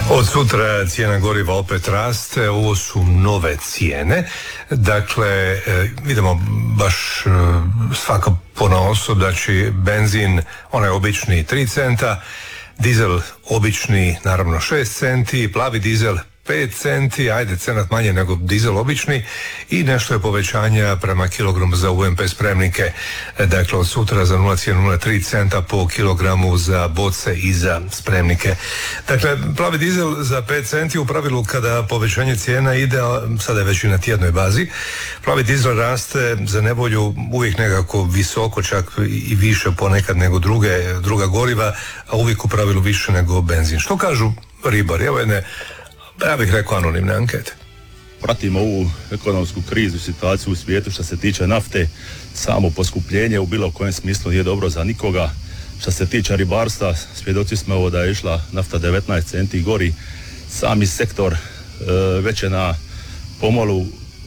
Od sutra cijena goriva opet raste, ovo su nove cijene, dakle idemo baš svaka ponaosob, znači benzin, onaj obični 3 centa, dizel obični naravno 6 centi, plavi dizel 5 centi, ajde cenat manje nego dizel obični i nešto je povećanja prema kilogramu za UMP spremnike, dakle od sutra za 0,03 centa po kilogramu za boce i za spremnike. Dakle, plavi dizel za 5 centi u pravilu kada povećanje cijena ide, sada je već i na tjednoj bazi, plavi dizel raste za nevolju uvijek nekako visoko, čak i više ponekad nego druga goriva, a uvijek u pravilu više nego benzin. Što kažu ribari? Evo jedne, ja bih rekao, anonimne ankete. Pratimo ovu ekonomsku krizu, situaciju u svijetu što se tiče nafte. Samo poskupljenje u bilo kojem smislu nije dobro za nikoga. Što se tiče ribarstva, svjedoci smo ovo da je išla nafta 19 centi gori. Sami sektor već je na pomolu,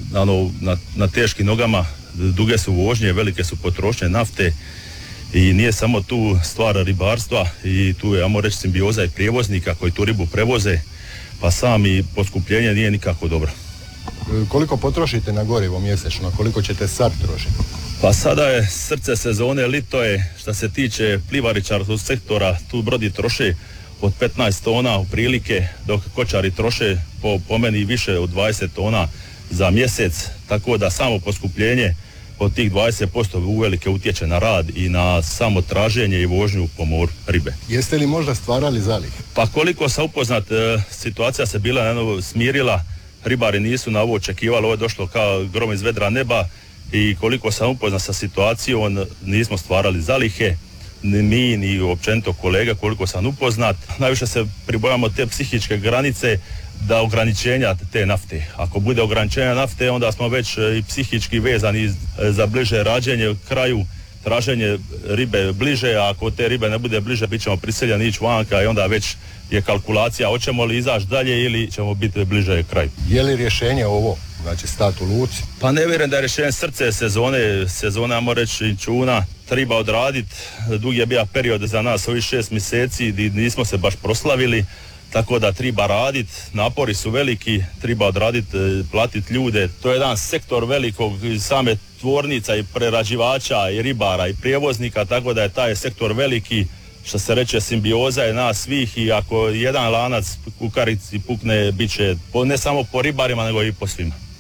na teškim nogama, duge su vožnje, velike su potrošnje nafte i nije samo tu stvar ribarstva i tu je, ajmo reći, simbioza i prijevoznika koji tu ribu prevoze, pa sami poskupljenje nije nikako dobro. Koliko potrošite na gorivo mjesečno? Koliko ćete sad trošiti? Pa sada je srce sezone, lito je. Što se tiče plivaričarskog sektora, tu brodi troše od 15 tona u prilike, dok kočari troše po meni više od 20 tona za mjesec, tako da samo poskupljenje od tih 20% uvelike utječe na rad i na samo traženje i vožnju po moru ribe. Jeste li možda stvarali zalih? Pa koliko sam upoznat, situacija se bila smirila, ribari nisu na ovo očekivali, ovo je došlo kao grom iz vedra neba i koliko sam upoznat sa situacijom, nismo stvarali zalihe, ni mi, ni općenito kolega, koliko sam upoznat. Najviše se pribojamo te psihičke granice da ograničenja te nafte. Ako bude ograničenja nafte, onda smo već i psihički vezani za bliže rađenje u kraju, traženje ribe bliže, a ako te ribe ne bude bliže, bit ćemo prisiljeni ići vanka i onda već je kalkulacija hoćemo li izaći dalje ili ćemo biti bliže kraju. Je li rješenje ovo, znači stat u luci? Pa ne vjerujem da je rješenje, srce sezone, ajmo reći, čuna, treba odraditi. Dug je bio period za nas ovih 6 mjeseci gdje nismo se baš proslavili, tako da treba raditi, napori su veliki, treba odraditi, platiti ljude. To je jedan sektor velikog, same tvornica i prerađivača i ribara i prijevoznika, tako da je taj sektor veliki, što se reče, simbioza je nas svih i ako jedan lanac kukarici pukne, bit će ne samo po ribarima nego i po svima.